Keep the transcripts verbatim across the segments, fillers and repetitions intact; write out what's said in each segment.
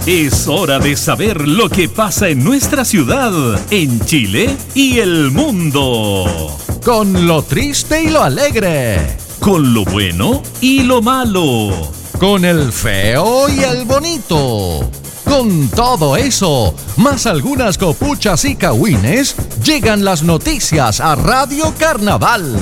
Es hora de saber lo que pasa en nuestra ciudad, en Chile y el mundo. Con lo triste y lo alegre. Con lo bueno y lo malo. Con el feo y el bonito. Con todo eso, más algunas copuchas y cagüines, llegan las noticias a Radio Carnaval.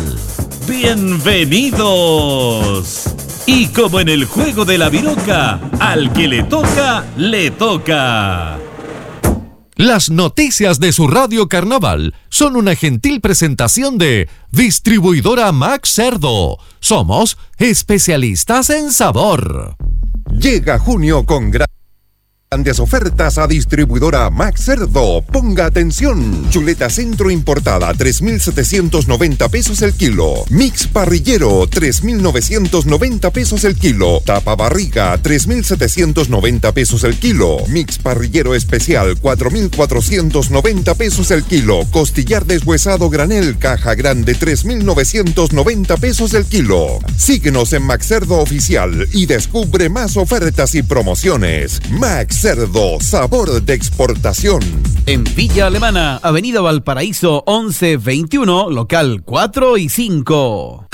¡Bienvenidos! Y como en el juego de la viroca, al que le toca, le toca. Las noticias de su Radio Carnaval son una gentil presentación de Distribuidora Max Cerdo. Somos especialistas en sabor. Llega junio con gran... grandes ofertas a Distribuidora Max Cerdo. Ponga atención. Chuleta centro importada, tres mil setecientos noventa pesos el kilo. Mix parrillero, tres mil novecientos noventa pesos el kilo. Tapa barriga, tres mil setecientos noventa pesos el kilo. Mix parrillero especial, cuatro mil cuatrocientos noventa pesos el kilo. Costillar deshuesado granel, caja grande, tres mil novecientos noventa pesos el kilo. Síguenos en Max Cerdo Oficial y descubre más ofertas y promociones. Max Cerdo, sabor de exportación. En Villa Alemana, Avenida Valparaíso once veintiuno, local cuatro y cinco.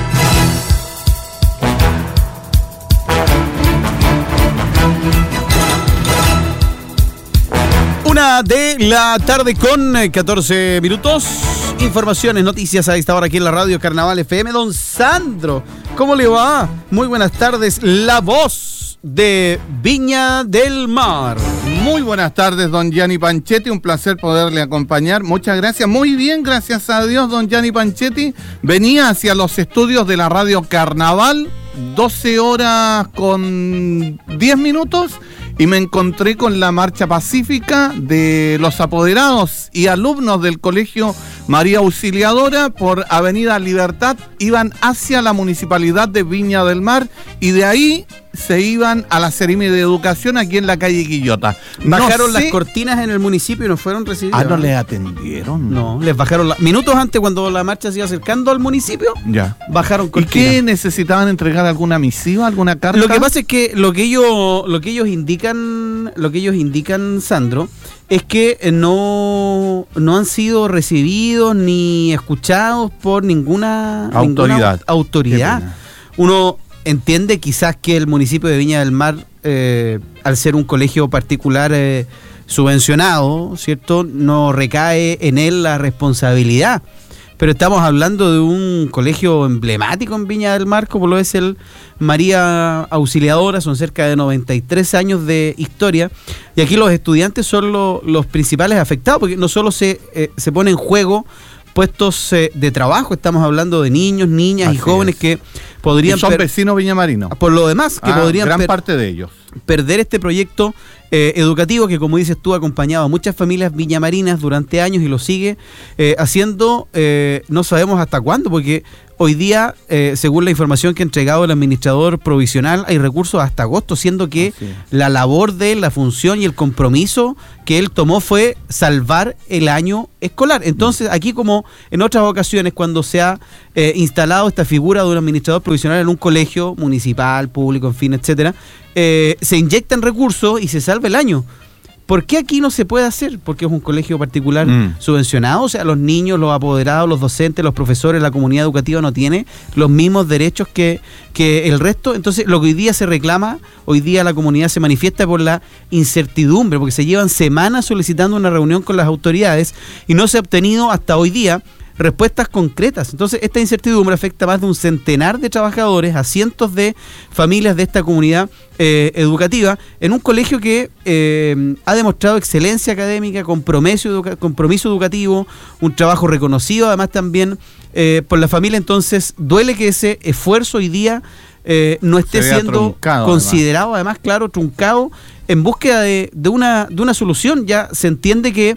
Una de la tarde con catorce minutos. Informaciones, noticias a esta hora aquí en la Radio Carnaval F M. Don Sandro, ¿cómo le va? Muy buenas tardes, la voz de Viña del Mar. Muy buenas tardes, don Gianni Panchetti, un placer poderle acompañar. Muchas gracias, muy bien, gracias a Dios, don Gianni Panchetti. Venía hacia los estudios de la Radio Carnaval, doce horas con diez minutos, y me encontré con la marcha pacífica de los apoderados y alumnos del Colegio María Auxiliadora por Avenida Libertad. Iban hacia la Municipalidad de Viña del Mar y de ahí se iban a la Seremi de Educación aquí en la calle Quillota. Bajaron no sé... las cortinas en el municipio y no fueron recibidos. Ah, ¿no les atendieron? No, les bajaron la... minutos antes, cuando la marcha se iba acercando al municipio, ya bajaron cortinas. ¿Y qué necesitaban? ¿Entregar alguna misiva, alguna carta? Lo que pasa es que lo que ellos, lo que ellos indican, lo que ellos indican, Sandro, es que no, no han sido recibidos ni escuchados por ninguna autoridad. Ninguna autoridad. Uno entiende quizás que el municipio de Viña del Mar, eh, al ser un colegio particular eh, subvencionado, ¿cierto?, no recae en él la responsabilidad. Pero estamos hablando de un colegio emblemático en Viña del Mar, como lo es el María Auxiliadora. Son cerca de noventa y tres años de historia. Y aquí los estudiantes son lo, los principales afectados, porque no solo se, eh, se pone en juego puestos eh, de trabajo, estamos hablando de niños, niñas Así y jóvenes es. que podrían... Y son per- vecinos viñamarinos. Por lo demás, que ah, podrían... Gran per- parte de ellos. perder este proyecto eh, educativo que, como dices tú, ha acompañado a muchas familias viñamarinas durante años y lo sigue eh, haciendo, eh, no sabemos hasta cuándo, porque hoy día, eh, según la información que ha entregado el administrador provisional, hay recursos hasta agosto, siendo que la labor de él, la función y el compromiso que él tomó fue salvar el año escolar. Entonces, aquí, como en otras ocasiones, cuando se ha eh, instalado esta figura de un administrador provisional en un colegio municipal, público, en fin, etcétera, eh, se inyectan recursos y se salva el año. ¿Por qué aquí no se puede hacer? Porque es un colegio particular mm. subvencionado, o sea, los niños, los apoderados, los docentes, los profesores, la comunidad educativa no tiene los mismos derechos que, que el resto. Entonces, lo que hoy día se reclama, hoy día la comunidad se manifiesta por la incertidumbre, porque se llevan semanas solicitando una reunión con las autoridades y no se ha obtenido hasta hoy día respuestas concretas. Entonces, esta incertidumbre afecta a más de un centenar de trabajadores, a cientos de familias de esta comunidad eh, educativa, en un colegio que eh, ha demostrado excelencia académica, compromiso, educa- compromiso educativo, un trabajo reconocido además también eh, por la familia. Entonces, duele que ese esfuerzo hoy día eh, no esté siendo truncado, considerado, además. además, claro, truncado en búsqueda de, de, una, de una solución. Ya se entiende que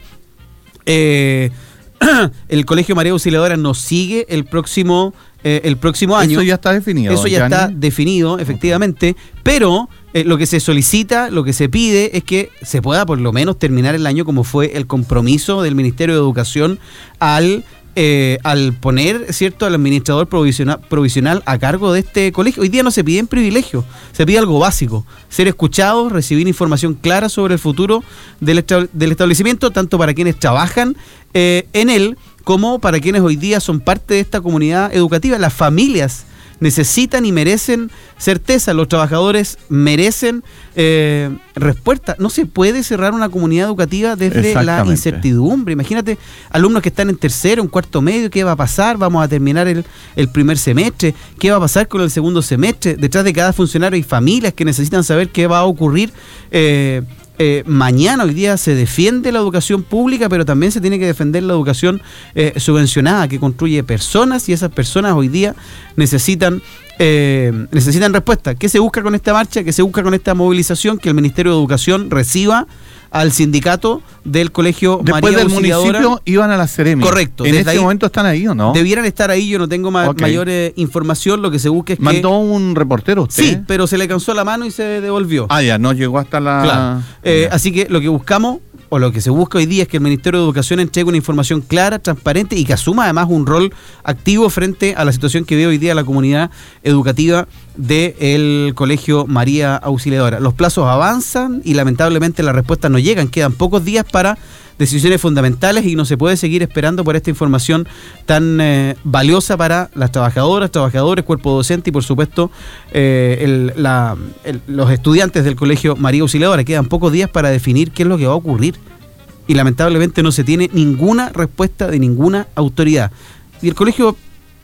eh, el Colegio María Auxiliadora nos sigue el próximo eh, el próximo año. Eso ya está definido. Eso ya Gianni. está definido, efectivamente, okay. pero eh, lo que se solicita, lo que se pide es que se pueda por lo menos terminar el año como fue el compromiso del Ministerio de Educación al eh, al poner, ¿cierto?, al administrador provisional, provisional a cargo de este colegio. Hoy día no se piden privilegios, se pide algo básico: ser escuchados, recibir información clara sobre el futuro del, estab- del establecimiento, tanto para quienes trabajan eh, en él, como para quienes hoy día son parte de esta comunidad educativa. Las familias necesitan y merecen certeza, los trabajadores merecen eh, respuesta. No se puede cerrar una comunidad educativa desde la incertidumbre. Imagínate, alumnos que están en tercero, en cuarto medio, ¿qué va a pasar? Vamos a terminar el, el primer semestre, ¿qué va a pasar con el segundo semestre? Detrás de cada funcionario hay familias que necesitan saber qué va a ocurrir eh, Eh, mañana. Hoy día se defiende la educación pública, pero también se tiene que defender la educación eh, subvencionada, que construye personas, y esas personas hoy día necesitan eh, necesitan respuesta. ¿Qué se busca con esta marcha? ¿Qué se busca con esta movilización? Que el Ministerio de Educación reciba al sindicato del colegio Después María del Auxiliadora. municipio iban a la Seremi. Correcto. En Desde este ahí momento están ahí, ¿o no? Debieran estar ahí, yo no tengo ma- Okay. mayor eh, información. Lo que se busca es que... ¿Mandó un reportero usted? Sí, pero se le cansó la mano y se devolvió. Ah, ya, no llegó hasta la... Claro. Eh, Ya. así que lo que buscamos, o lo que se busca hoy día, es que el Ministerio de Educación entregue una información clara, transparente, y que asuma además un rol activo frente a la situación que vive hoy día la comunidad educativa del Colegio María Auxiliadora. Los plazos avanzan y lamentablemente las respuestas no llegan. Quedan pocos días para decisiones fundamentales y no se puede seguir esperando por esta información tan eh, valiosa para las trabajadoras, trabajadores, cuerpo docente y por supuesto eh, el, la, el, los estudiantes del Colegio María Auxiliadora. Quedan pocos días para definir qué es lo que va a ocurrir y lamentablemente no se tiene ninguna respuesta de ninguna autoridad. Y el colegio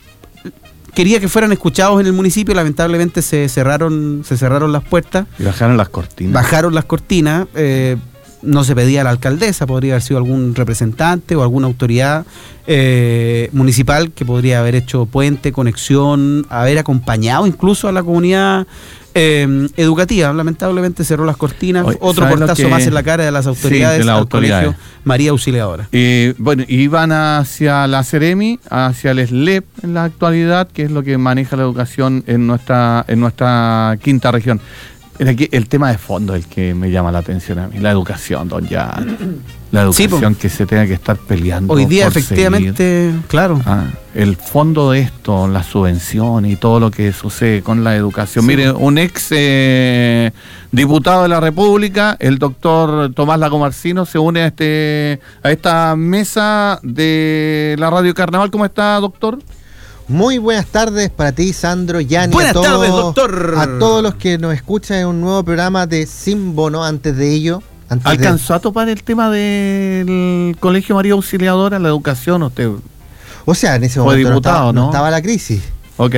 quería que fueran escuchados en el municipio, lamentablemente se cerraron, se cerraron las puertas. Y bajaron las cortinas. Bajaron las cortinas. Eh, no se pedía a la alcaldesa, podría haber sido algún representante o alguna autoridad eh, municipal que podría haber hecho puente, conexión, haber acompañado incluso a la comunidad eh, educativa. Lamentablemente cerró las cortinas. Oye, otro portazo que... más en la cara de las autoridades, sí, de las al autoridades. Colegio María Auxiliadora. Eh, bueno, iban hacia la Seremi, hacia el S L E P en la actualidad, que es lo que maneja la educación en nuestra, en nuestra quinta región. El, aquí, el tema de fondo es el que me llama la atención a mí, la educación, don Jan. La educación sí, que se tenga que estar peleando. Hoy día, efectivamente, seguir. Claro. Ah, el fondo de esto, la subvención y todo lo que sucede con la educación. Sí. Mire, un ex eh, diputado de la República, el doctor Tomás Lagomarcino, se une a, este, a esta mesa de la Radio Carnaval. ¿Cómo está, doctor? Muy buenas tardes para ti, Sandro, Yanni. Buenas a todos, tardes, doctor. A todos los que nos escuchan en un nuevo programa de Sin Bono. Antes de ello... Antes ¿Alcanzó de... a topar el tema del Colegio María Auxiliadora, la educación? Usted o sea, en ese momento diputado, no, estaba, ¿no? no estaba la crisis. Ok.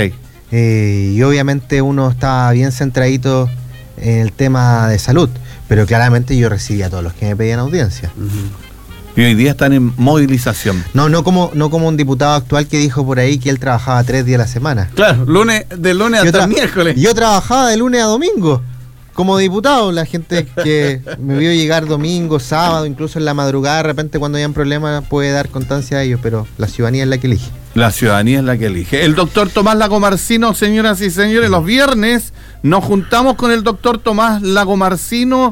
Eh, y obviamente uno estaba bien centradito en el tema de salud, pero claramente yo recibía a todos los que me pedían audiencia. Uh-huh. Y hoy día están en movilización. No, no como, no como un diputado actual que dijo por ahí que él trabajaba tres días a la semana. Claro, lunes, de lunes hasta tra- el miércoles. Yo trabajaba de lunes a domingo como diputado. La gente que me vio llegar domingo, sábado, incluso en la madrugada, de repente cuando hayan problemas puede dar constancia a ellos, pero la ciudadanía es la que elige. La ciudadanía es la que elige. El doctor Tomás Lagomarcino, señoras y señores, los viernes nos juntamos con el doctor Tomás Lagomarcino.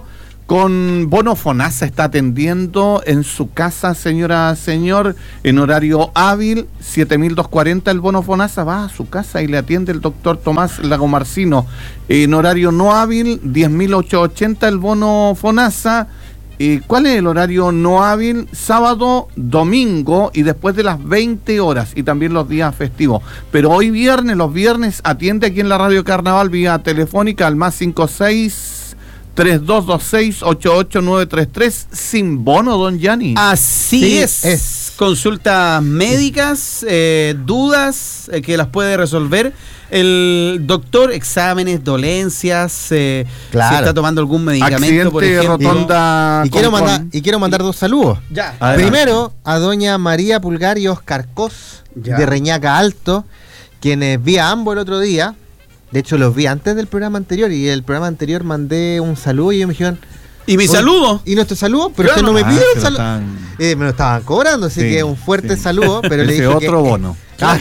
Con bono FONASA está atendiendo en su casa, señora, señor, en horario hábil, siete mil doscientos cuarenta el bono FONASA, va a su casa y le atiende el doctor Tomás Lagomarcino. En horario no hábil, diez mil ochocientos ochenta el bono FONASA. Eh, ¿Cuál es el horario no hábil? Sábado, domingo y después de las veinte horas y también los días festivos. Pero hoy viernes, los viernes atiende aquí en la Radio Carnaval vía telefónica al más cinco seis tres dos dos seis ocho ocho nueve tres tres sin bono, don Yanni. Así sí, es. es. Consultas médicas, eh, dudas eh, que las puede resolver el doctor, exámenes, dolencias, eh, claro. si está tomando algún medicamento, accidente, por ejemplo. Rotonda. Y, y, quiero mandar, y quiero mandar dos saludos. Ya. Primero, a doña María Pulgar y Oscar Cos, ya. de Reñaca Alto, quienes vi a ambos el otro día. De hecho, los vi antes del programa anterior y el programa anterior mandé un saludo y ellos me dijeron... ¿Y mi saludo? ¿Y nuestro saludo? Pero claro. usted no me pidió ah, el saludo. Están... Eh, me lo estaban cobrando, así sí, que un fuerte sí. saludo. Pero le dije otro que, bono. Ah,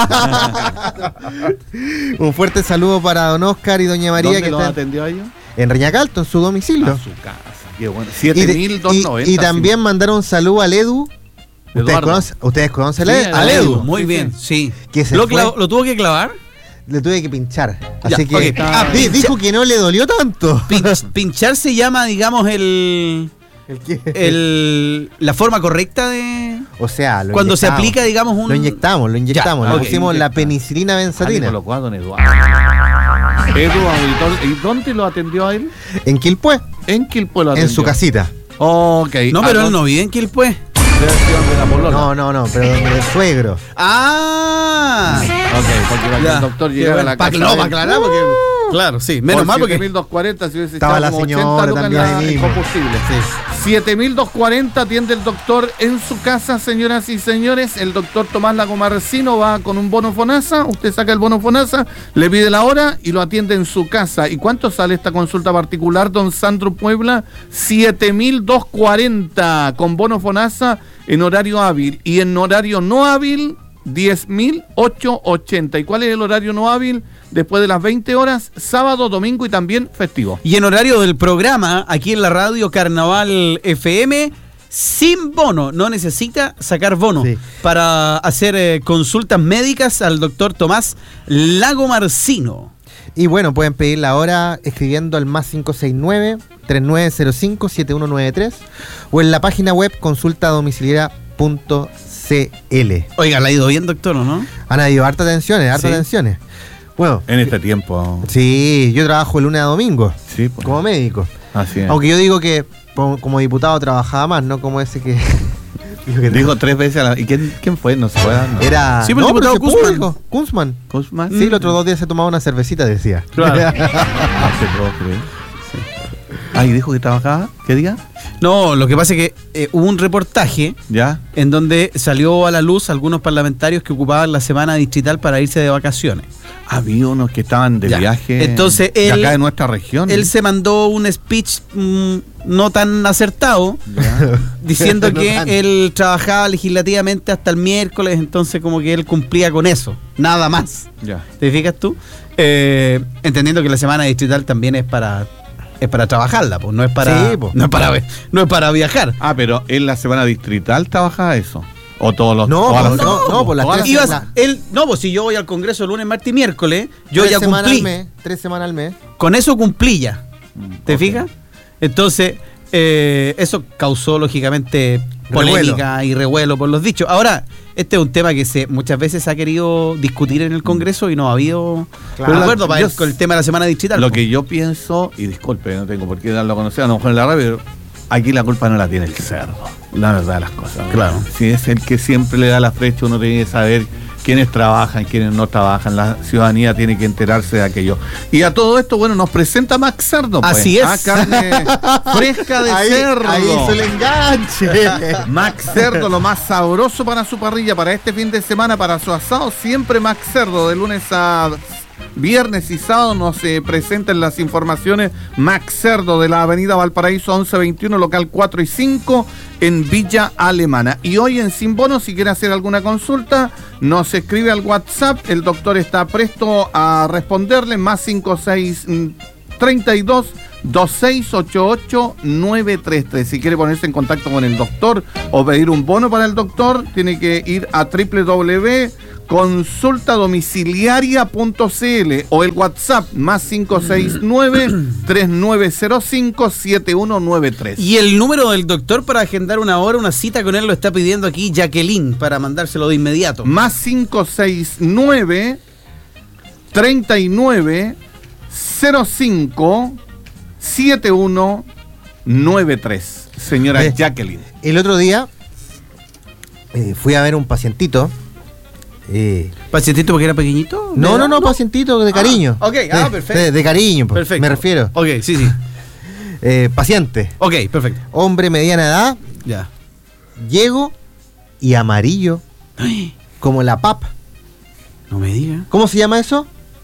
claro. Un fuerte saludo para don Oscar y doña María. ¿Dónde que lo están atendió a ellos? En Reñaca Alto, en su domicilio. A su casa. Qué bueno. siete mil doscientos noventa. Y, y, y también sí. mandaron un saludo al Edu ¿Ustedes Eduardo. conocen, ¿ustedes conocen Sí, a Edu? Al Edu, Edu, muy sí, bien, sí. Que se ¿Lo, fue. clavó- ¿Lo tuvo que clavar? Le tuve que pinchar. Ya, Así que ok. Ah, di- pincha- dijo que no le dolió tanto. Pinch- pinchar se llama, digamos, el, ¿El qué? el la forma correcta de... O sea, lo Cuando se inyectamos. aplica, digamos, un... Lo inyectamos, lo inyectamos. Ya, le ok, pusimos la inyectamos. penicilina Ah, le benzatina. colocó a don Eduardo. Edu, auditor. ¿Y dónde lo atendió a él? En Quilpué, En Quilpué lo en atendió. su casita. Ok. No, Ah, pero él no vive en Quilpué. debe ser donde la polola. No, no, no, pero donde el suegro. Ah, Ok, porque para que ya. el doctor Qué llegara bueno. a la Pa- casa. no, de para él. aclarar, porque... Claro, sí. Menos Por mal porque... siete mil doscientos cuarenta si hubiese Estaba echado la como señora ochenta lucas en también la- ahí en mismo. combustible. siete mil doscientos cuarenta atiende el doctor en su casa, señoras y señores. El doctor Tomás Lagomarcino va con un bono FONASA. Usted saca el bono FONASA, le pide la hora y lo atiende en su casa. ¿Y cuánto sale esta consulta particular, don Sandro Puebla? siete mil doscientos cuarenta con bono FONASA en horario hábil. Y en horario no hábil, diez mil ochocientos ochenta. ¿Y cuál es el horario no hábil? Después de las veinte horas, sábado, domingo y también festivo. Y en horario del programa, aquí en la radio Carnaval F M, sin bono, no necesita sacar bono Sí. para hacer eh, consultas médicas al doctor Tomás Lagomarcino. Y bueno, pueden pedir la hora escribiendo al más cinco seis nueve, tres nueve cero cinco, siete uno nueve tres o en la página web consulta domiciliaria punto c l. Oiga, ¿le ha ido bien, doctor, o no? Han habido hartas atenciones, hartas Sí. atenciones. Bueno, En este tiempo. sí, yo trabajo de lunes a domingo Sí, pues. como médico. Así es. Aunque yo digo que como, como diputado trabajaba más, no como ese que... dijo que Dijo tres veces a la... ¿Y quién, quién fue? No se puede dar, ¿no? Era... Sí, pero el pero diputado ese Guzmán. público, Guzmán. Cosman. Sí, los otros dos días se tomaba una cervecita, decía. Claro. No se puedo creer. Ah, ¿y dijo que trabajaba? ¿Qué día? No, lo que pasa es que eh, hubo un reportaje ¿Ya? en donde salió a la luz algunos parlamentarios que ocupaban la semana distrital para irse de vacaciones. Había unos que estaban de Ya. viaje. Entonces, de él- acá de nuestra región. Él se mandó un speech mm, no tan acertado, Ya. diciendo No que tan. él trabajaba legislativamente hasta el miércoles, entonces como que él cumplía con eso, nada más. Ya. ¿Te fijas tú? Eh, entendiendo que la semana distrital también es para es para trabajarla, pues no es para Sí, po. no es para no es para viajar. Ah, pero en la semana distrital trabajaba eso. O todos los. No, todas pues, las- no, no, por las todas tres- Ibas- la- él, no, pues si yo voy al Congreso lunes, martes y miércoles, yo tres ya semanas cumplí. al mes, tres semanas al mes. Con eso cumplí ya. ¿Te Ok. fijas? Entonces, eh, eso causó lógicamente polémica y revuelo por los dichos. Ahora, este es un tema que se muchas veces se ha querido discutir en el Congreso y no ha habido Claro. un acuerdo para Yo el, con el tema de la semana distrital. Lo po. que yo pienso, y disculpe, no tengo por qué darlo a conocer, a lo mejor en la radio, pero aquí la culpa no la tiene el cerdo. La verdad de las cosas. Claro. Si es el que siempre le da la flecha, uno tiene que saber quiénes trabajan, quiénes no trabajan. La ciudadanía tiene que enterarse de aquello. Y a todo esto, bueno, nos presenta Max Cerdo. Pues. Así es. Ah, carne fresca de ahí, cerdo. ahí hizo el enganche. Max Cerdo, lo más sabroso para su parrilla, para este fin de semana, para su asado. Siempre Max Cerdo, de lunes a viernes y sábado nos eh, presentan las informaciones. Max Cerdo de la avenida Valparaíso once veintiuno, local cuatro y cinco en Villa Alemana. Y hoy en Sin Bono, si quiere hacer alguna consulta, nos escribe al WhatsApp. El doctor está presto a responderle. Más cinco seis treinta y dos veintiséis ochenta y ocho novecientos treinta y tres. Si quiere ponerse en contacto con el doctor o pedir un bono para el doctor, tiene que ir a doble u doble u doble u punto consulta domiciliaria punto c l o el WhatsApp más cinco seis nueve, tres nueve cero cinco, siete uno nueve tres. Y el número del doctor para agendar una hora, una cita con él, lo está pidiendo aquí Jacqueline para mandárselo de inmediato. Más cinco seis nueve, treinta y nueve, cero cinco, siete uno nueve tres. Señora Ve. Jacqueline. El otro día eh, fui a ver un pacientito. eh, ¿Pacientito porque era pequeñito? no, ¿De no, edad? no, pacientito de cariño. ok, ah, De- perfecto. De, de cariño, pues, Perfecto. me refiero. Ok, sí, sí. Eh, paciente, Ok, perfecto. hombre mediana edad, Ya. llego y amarillo, como la papa. No me diga. ¿Cómo se llama eso?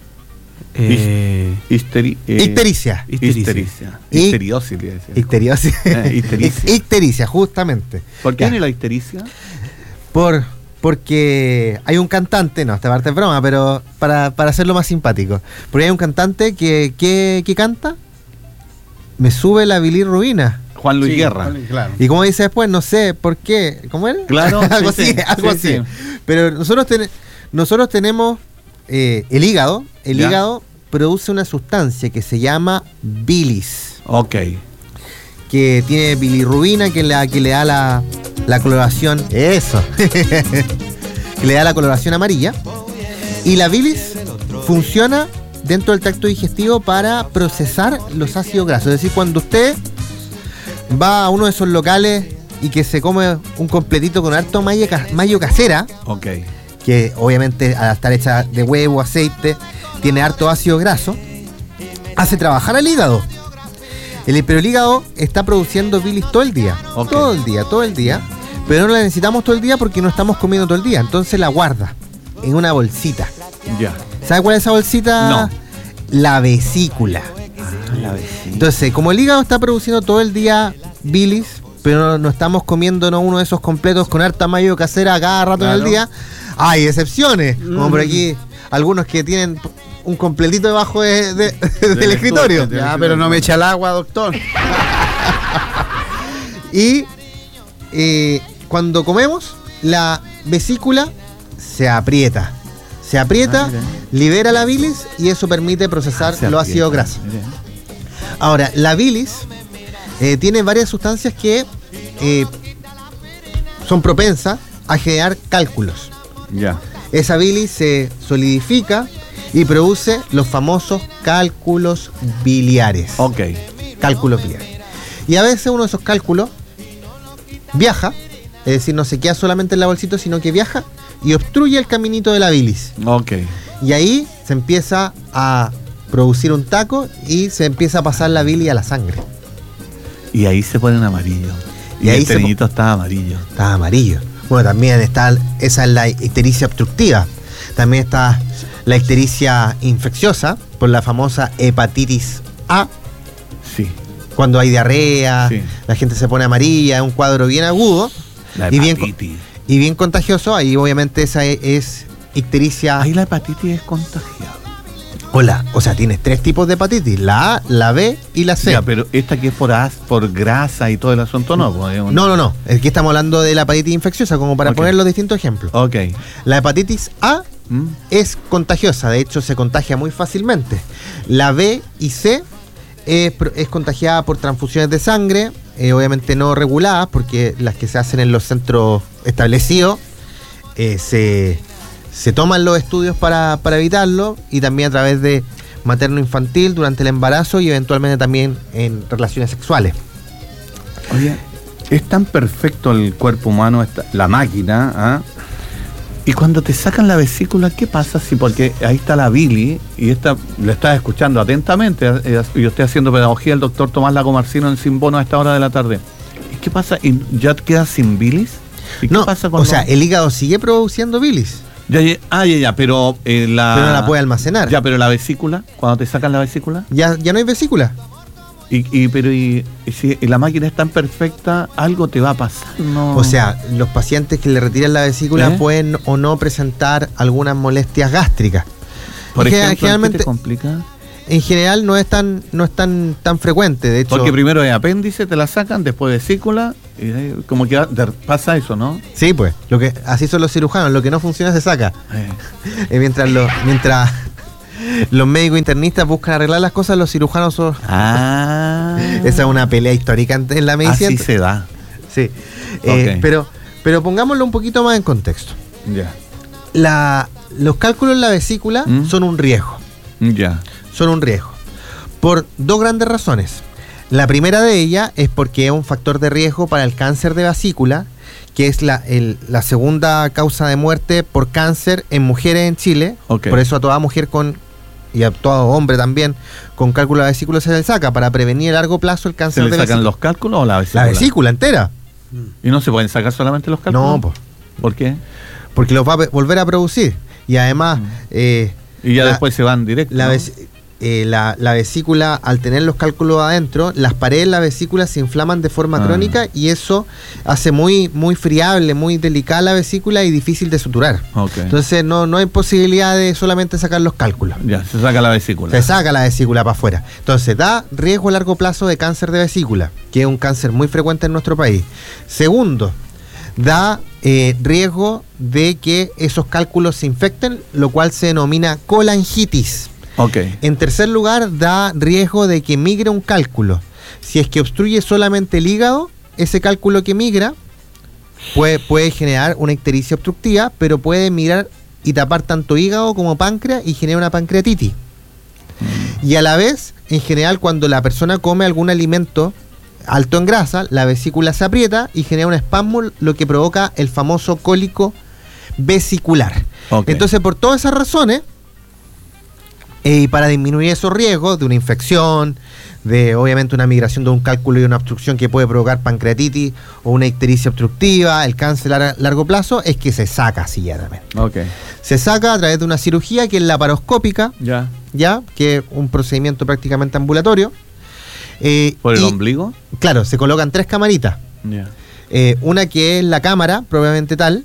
Eh, Histeri- eh, Ictericia. Ictericia. Histericia. Y- Histeriosis, le decía. Ictericia. Eh, ictericia. Ictericia, justamente. ¿Por qué Ya. viene la histericia? Por, porque hay un cantante, no, esta parte es broma, pero para, para hacerlo más simpático. Porque hay un cantante que, que, que canta, me sube la bilirrubina. Juan Luis Sí, Guerra. claro. Y como dice después, no sé por qué. ¿Cómo era? Claro, algo sí, así, sí, algo sí, así. sí. Pero nosotros, ten- nosotros tenemos eh, el hígado. El Ya. hígado produce una sustancia que se llama bilis, Ok. que tiene bilirrubina, que, la, que le da la, la coloración. Eso. que le da la coloración amarilla. Y la bilis funciona dentro del tracto digestivo para procesar los ácidos grasos. Es decir, cuando usted va a uno de esos locales y que se come un completito con harto mayo, ca- mayo casera, Ok. que obviamente al estar hecha de huevo, aceite, tiene harto ácido graso, hace trabajar al hígado. El, pero el hígado está produciendo bilis todo el día, Ok. todo el día, todo el día, pero no la necesitamos todo el día porque no estamos comiendo todo el día, entonces la guarda en una bolsita. Ya. ¿Sabe cuál es esa bolsita? No. La vesícula. La vecina. Entonces, como el hígado está produciendo todo el día bilis, pero no, no estamos comiéndonos uno de esos completos con harta mayo casera cada rato Claro. en el día, hay excepciones, como Mm. por aquí algunos que tienen un completito debajo de- de- del Del escritorio. estudio, Ya, pero no me echa el agua, doctor. Y eh, cuando comemos, la vesícula se aprieta. Se aprieta, Ah, mira. libera la bilis y eso permite procesar Se los aprieta, ácidos grasos. mira. Ahora, la bilis eh, tiene varias sustancias que eh, son propensas a generar cálculos. Ya. Esa bilis se solidifica y produce los famosos cálculos biliares. Ok. Cálculos biliares. Y a veces uno de esos cálculos viaja, es decir, no se queda solamente en la bolsita, sino que viaja y obstruye el caminito de la bilis. Ok. Y ahí se empieza a producir un taco y se empieza a pasar la bilis a la sangre. Y ahí se ponen amarillos. Y, Y ahí este se po- niñito está amarillo. Está amarillo. Bueno, también está, esa es la ictericia obstructiva. También está la ictericia infecciosa por la famosa hepatitis A. Sí. Cuando hay diarrea, Sí. la gente se pone amarilla, es un cuadro bien agudo La y bien, hepatitis. y bien contagioso. Ahí obviamente esa es, es ictericia. Ahí la hepatitis es contagiada. Hola, o sea, tienes tres tipos de hepatitis, la A, la B y la C. Ya, pero esta que es por as, por grasa y todo el asunto, no. Pues, es un- No, no, no. Aquí estamos hablando de la hepatitis infecciosa, como para Ok. poner los distintos ejemplos. Ok. La hepatitis A ¿Mm? es contagiosa, de hecho se contagia muy fácilmente. La B y C es, pro- es contagiada por transfusiones de sangre, eh, obviamente no reguladas, porque las que se hacen en los centros establecidos eh, se, se toman los estudios para, para evitarlo, y también a través de materno-infantil durante el embarazo y eventualmente también en relaciones sexuales. Oye, es tan perfecto el cuerpo humano, esta- la máquina, ¿ah? Y cuando te sacan la vesícula, ¿qué pasa? Si porque ahí está la bili, y esta lo estás escuchando atentamente, eh, yo estoy haciendo pedagogía el doctor Tomás Lago Marcino en Sin Bono a esta hora de la tarde. ¿Y qué pasa? ¿Y ¿Ya quedas sin bilis? ¿Y No, qué pasa con o sea, el hígado sigue produciendo bilis, Ya, ya, ah, ya, ya, pero eh, la... pero no la puede almacenar. Ya, pero la vesícula, cuando te sacan la vesícula, Ya, ya no hay vesícula. y, y pero y, y si la máquina es tan perfecta, algo te va a pasar, ¿no? O sea, los pacientes que le retiran la vesícula ¿Eh? pueden o no presentar algunas molestias gástricas. por Y ge- ejemplo, ¿en qué generalmente, te complica? en general no es tan, no es tan, tan frecuente. De hecho, Porque primero es apéndice, te la sacan, después vesícula, y ahí como que va- de- pasa eso, ¿no? sí, pues, lo que así son los cirujanos, lo que no funciona se saca. Eh, Eh, mientras los, mientras los médicos internistas buscan arreglar las cosas, los cirujanos son. Ah, Esa es una pelea histórica en en la medicina. así se da. Sí. Eh, Ok. pero, pero pongámoslo un poquito más en contexto. Ya, La, los cálculos en la vesícula ¿Mm? son un riesgo. ya. Son un riesgo. Por dos grandes razones. La primera de ellas es porque es un factor de riesgo para el cáncer de vesícula, que es la, el- la segunda causa de muerte por cáncer en mujeres en Chile. Ok. Por eso a toda mujer con, y a todo hombre también, con cálculo de vesícula se le saca, para prevenir a largo plazo el ¿Se cáncer le de sacan vesícula. los cálculos o la vesícula? La vesícula entera. ¿Y no se pueden sacar solamente los cálculos? No, pues, ¿Por qué? porque los va a pe- volver a producir. Y además, eh, Y ya La- después se van directo. la ¿no? ves- eh, la, la vesícula, al tener los cálculos adentro, las paredes de la vesícula se inflaman de forma ah. crónica y eso hace muy, muy friable, muy delicada la vesícula y difícil de suturar. Okay. Entonces no, no hay posibilidad de solamente sacar los cálculos. Ya, se saca la vesícula. Se saca la vesícula para afuera. Entonces da riesgo a largo plazo de cáncer de vesícula, que es un cáncer muy frecuente en nuestro país. Segundo, da eh, riesgo de que esos cálculos se infecten, lo cual se denomina colangitis. Okay. En tercer lugar, da riesgo de que migre un cálculo. Si es que obstruye solamente el hígado, ese cálculo que migra puede, puede generar una ictericia obstructiva, pero puede migrar y tapar tanto hígado como páncreas y genera una pancreatitis. Mm. Y a la vez, en general, cuando la persona come algún alimento alto en grasa, la vesícula se aprieta y genera un espasmo, lo que provoca el famoso cólico vesicular. Okay. Entonces, por todas esas razones, eh, y para disminuir esos riesgos de una infección, de obviamente una migración de un cálculo y una obstrucción que puede provocar pancreatitis o una ictericia obstructiva, el cáncer a largo plazo, es que se saca así llanamente. Okay. Se saca a través de una cirugía que es laparoscópica, ya, ya que es un procedimiento prácticamente ambulatorio. Eh, ¿Por el y, ombligo? Claro, se colocan tres camaritas. Yeah. Eh, una que es la cámara, propiamente tal,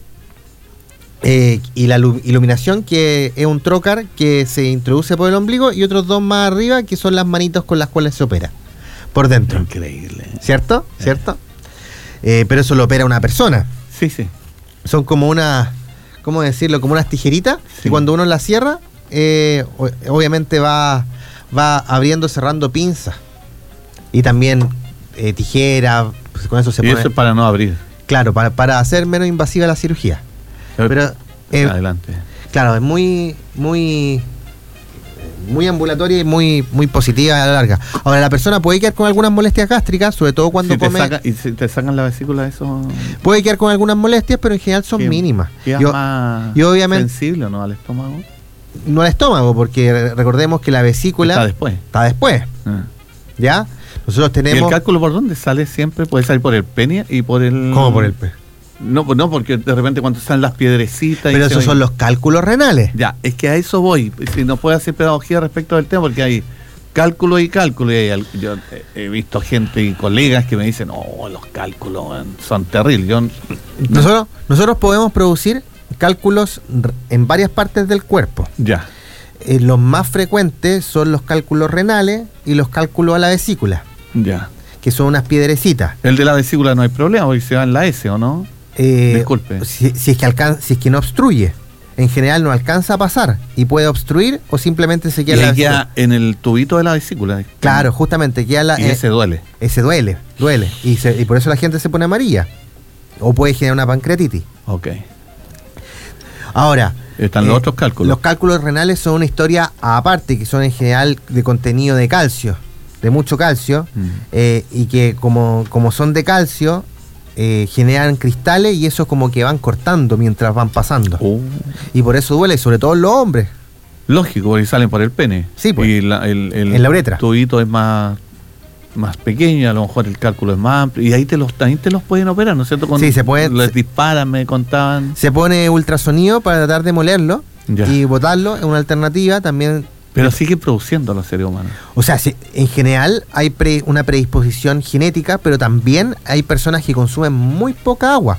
eh, y la iluminación, que es un trocar que se introduce por el ombligo, y otros dos más arriba, que son las manitos con las cuales se opera por dentro. Increíble. ¿Cierto? Eh. ¿Cierto? Eh, pero eso lo opera una persona. Sí, sí. Son como una, ¿cómo decirlo? Como unas tijeritas, sí. Y cuando uno las cierra, eh, obviamente va, va abriendo, cerrando pinzas. Y también eh, tijeras, pues con eso se y pone... eso es para no abrir. Claro, para, para hacer menos invasiva la cirugía. Pero, eh, adelante. Claro, es muy, muy, muy ambulatoria y muy, muy positiva a la larga. Ahora, la persona puede quedar con algunas molestias gástricas, sobre todo cuando si te come... Saca, ¿Y si te sacan la vesícula eso? Puede quedar con algunas molestias, pero en general son mínimas. ¿Es más y obviamente, sensible o no al estómago? No al estómago, porque recordemos que la vesícula... Está después. Está después. Ah. ¿Ya? Nosotros tenemos... ¿Y el cálculo por dónde sale siempre? ¿Puede salir por el pene y por el...? ¿Cómo por el pene? No, no, porque de repente cuando salen las piedrecitas... Pero esos son los cálculos renales. Ya, es que a eso voy. Si nos puede hacer pedagogía respecto del tema, porque hay cálculo y cálculo. Y hay, yo he visto gente y colegas que me dicen, oh, los cálculos son terribles. Yo, nosotros, nosotros podemos producir cálculos en varias partes del cuerpo. Ya. Eh, los más frecuentes son los cálculos renales y los cálculos a la vesícula. Ya. Que son unas piedrecitas. El de la vesícula no hay problema, porque se va en la S, ¿o no? Eh, Disculpe. Si, si, es que alcanza, si es que no obstruye. En general no alcanza a pasar y puede obstruir o simplemente se queda y en la queda en el tubito de la vesícula. Claro, justamente queda la, y ese eh, duele. Ese duele, duele. Y, se, y por eso la gente se pone amarilla. O puede generar una pancreatitis. Ok. Ahora... Están eh, los otros cálculos. Los cálculos renales son una historia aparte, que son en general de contenido de calcio, de mucho calcio, mm. eh, y que como, como son de calcio, eh, generan cristales y eso como que van cortando mientras van pasando. Oh. Y por eso duele, sobre todo en los hombres. Lógico, porque salen por el pene. Sí, pues. Y la, el, el en la uretra. tubito es más, más pequeño, a lo mejor el cálculo es más amplio. Y ahí te los, también te los pueden operar, ¿no es cierto? Con, sí, se puede. Les disparan, me contaban. Se pone ultrasonido para tratar de molerlo ya. Y botarlo, es una alternativa también. Pero sigue produciendo los seres humanos. O sea, sí, en general hay pre, una predisposición genética, pero también hay personas que consumen muy poca agua.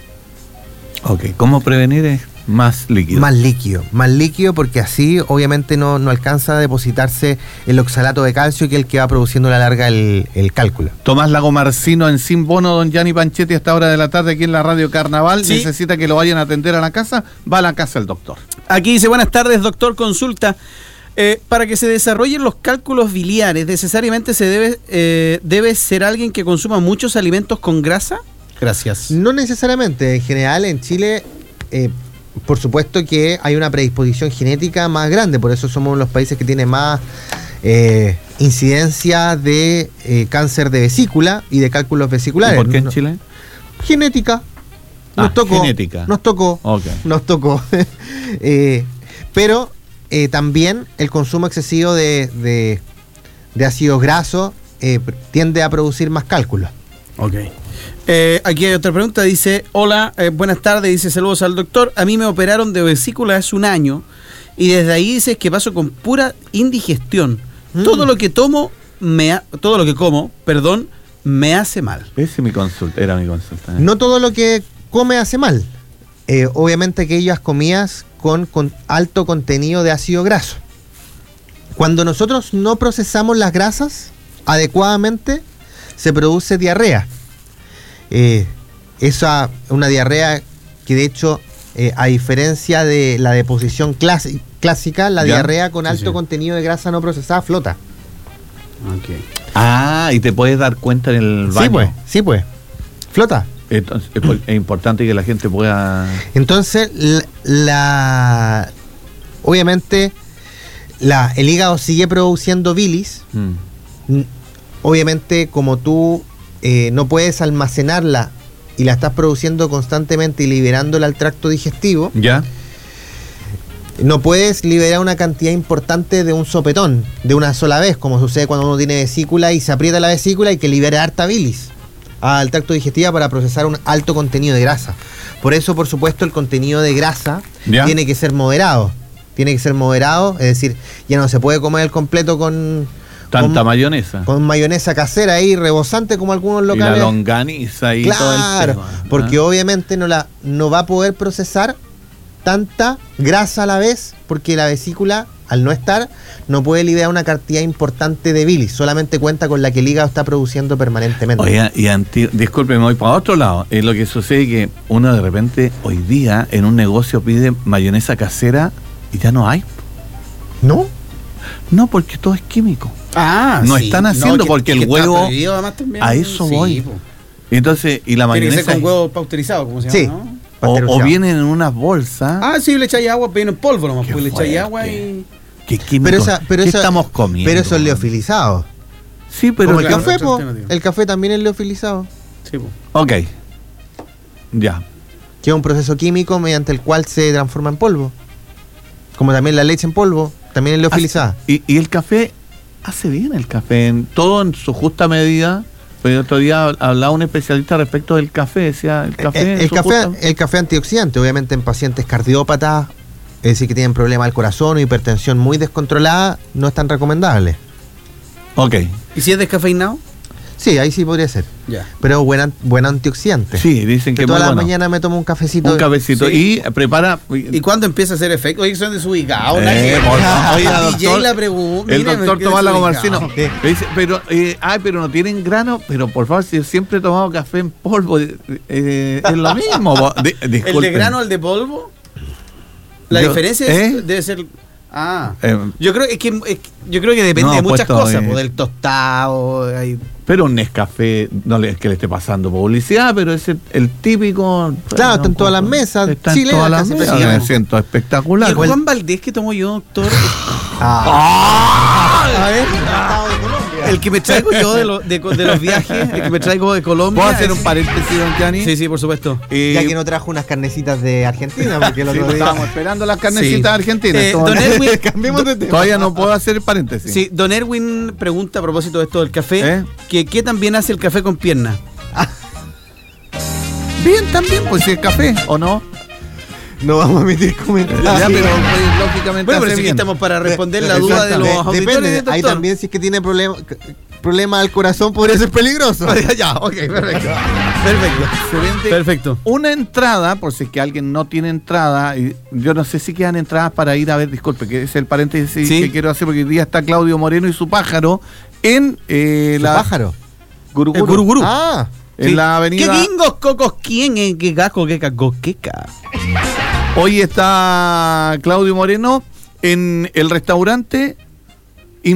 Ok, ¿cómo prevenir es más líquido? Más líquido, más líquido porque así obviamente no, no alcanza a depositarse el oxalato de calcio, que es el que va produciendo a la larga el, el cálculo. Tomás Lagomarcino en Sin Bono, don Gianni Panchetti, a esta hora de la tarde aquí en la Radio Carnaval. Sí. Necesita que lo vayan a atender a la casa, va a la casa el doctor. Aquí dice, buenas tardes, doctor, consulta. Eh, para que se desarrollen los cálculos biliares, ¿necesariamente se debe, eh, debe ser alguien que consuma muchos alimentos con grasa? Gracias. No necesariamente. En general, en Chile, eh, por supuesto que hay una predisposición genética más grande. Por eso somos uno de los países que tiene más eh, incidencia de eh, cáncer de vesícula y de cálculos vesiculares. ¿Y por qué en Chile? Genética. Nos ah, tocó. Genética. Nos tocó. Okay. Nos tocó. eh, pero... Eh, también el consumo excesivo de, de, de ácidos grasos eh, tiende a producir más cálculos. Ok. Eh, aquí hay otra pregunta, dice, hola, eh, buenas tardes, dice, saludos al doctor. A mí me operaron de vesícula hace un año y desde ahí dices que paso con pura indigestión. Mm. Todo lo que tomo, me ha- todo lo que como, perdón, me hace mal. Ese es mi consulta, era mi consulta. ¿eh? No todo lo que come hace mal. Eh, obviamente aquellas comidas con, con alto contenido de ácido graso. Cuando nosotros no procesamos las grasas adecuadamente, se produce diarrea. Eh, esa una diarrea que de hecho, eh, a diferencia de la deposición clasi- clásica, la ¿Ya? diarrea con Sí, alto sí. contenido de grasa no procesada flota. Ah, y te puedes dar cuenta en el baño. Sí, pues, sí, pues. Flota. Entonces, es, por- es importante que la gente pueda... Entonces, la, la- obviamente, la, el hígado sigue produciendo bilis. Mm. N- Obviamente, como tú eh, no puedes almacenarla y la estás produciendo constantemente y liberándola al tracto digestivo, ¿Ya? no puedes liberar una cantidad importante de un sopetón, de una sola vez, como sucede cuando uno tiene vesícula y se aprieta la vesícula y que libera harta bilis al tracto digestivo para procesar un alto contenido de grasa. Por eso, por supuesto, el contenido de grasa ¿Ya? tiene que ser moderado. Tiene que ser moderado, es decir, ya no se puede comer el completo con, Tanta con, mayonesa. con mayonesa casera ahí, rebosante como algunos y la locales. longaniza y todo el Claro, tema. porque ¿Ah? obviamente no la no va a poder procesar tanta grasa a la vez, porque la vesícula, al no estar, no puede liberar una cantidad importante de bilis, solamente cuenta con la que el hígado está produciendo permanentemente. Oiga, y anti, disculpe, me voy para otro lado. Es lo que sucede que uno de repente hoy día en un negocio pide mayonesa casera y ya no hay. ¿No? No, porque todo es químico. Ah, No sí. están haciendo que- porque el que está huevo- prohibido además también. a eso Sí, voy. po. Y entonces, y la Tiene que mayonesa. ser con huevo pausterizado, como se llama, Sí. ¿no? o, o pasteurizado. vienen en unas bolsas. Ah, sí, le echáis agua, pero en polvo nomás, Qué pues le echáis fuerte. agua y... ¿Qué químico? Pero esa, pero ¿Qué esa- estamos comiendo? Pero eso es weón? leofilizado. Sí, pero. Como el claro, café, otra po. alternativa. El café también es leofilizado. Sí, po. Ok. Ya. Que es un proceso químico mediante el cual se transforma en polvo. Como también la leche en polvo, también es leofilizada. Y, y el café, hace bien el café, en, todo en su justa medida. Pero el otro día hablaba un especialista respecto del café, decía, el café... Eh, en el, su café justa- el café antioxidante, obviamente en pacientes cardiópatas, es decir, que tienen problemas al corazón o hipertensión muy descontrolada, no es tan recomendable. Ok. ¿Y si es descafeinado? Sí, ahí sí podría ser. Ya. Pero buen, an- buen antioxidante. Sí, dicen que Que es todas muy las bueno. mañanas me tomo un cafecito. Un cafecito. Sí. Y prepara... ¿Y cuándo empieza a hacer efecto? Oye, son desubicados. Eh, nadie- por favor. Oiga, D J doctor, la pregunta. el Mira, me doctor quedé Tomás Lago desubicado. Marcino le dice, pero, eh, ay, pero no tienen grano, pero por favor, si yo siempre he tomado café en polvo, eh, eh, es lo mismo. bo- di- ¿El de disculpen. grano o el de polvo? La Yo- diferencia ¿eh? es, debe ser... Ah, Eh, yo creo es que es que- yo creo que depende No, de muchas puesto, cosas, eh, po, del tostado, hay- Pero un Nescafé, no le, es que le esté pasando publicidad, pero es el, el típico... Claro, está en todas las mesas Está en chilenas, todas las casi mesas. prácticamente. Me siento Y espectacular. el Juan Valdés que tomo yo, doctor, Ah, a ver, el que me traigo yo de, lo- de, de los viajes, el que me traigo de Colombia. ¿Puedo hacer un es- paréntesis, don Gianni? Sí, sí, por supuesto. Eh, ya que no trajo unas carnecitas de Argentina, porque el sí, otro día. estábamos esperando las carnecitas Sí. argentinas. Eh, Todavía- don Erwin, Cambiemos de tema. Todavía no puedo hacer el paréntesis. Sí, don Erwin pregunta a propósito de esto del café, ¿Eh? que qué también hace el café con pierna. Bien, también, pues si es café, ¿o no? No vamos a emitir comentarios. Ya, pero pues, lógicamente Bueno, pero hace sí que bien. estamos para responder la De- duda de los de- auditores, Depende, doctor. ahí también si es que tiene problema- problemas al corazón podría ser peligroso. Ya, ok, perfecto. Perfecto. Excelente. Perfecto. Una entrada, por si es que alguien no tiene entrada, y yo no sé si quedan entradas para ir a ver, disculpe, que es el paréntesis Sí. que quiero hacer, porque hoy día está Claudio Moreno y su pájaro en eh, ¿El la pájaro? Guruguru, El Guruguru. Ah, en la avenida. ¿Qué gringos cocos quién es que gaco que cacoqueca? Hoy está Claudio Moreno en el restaurante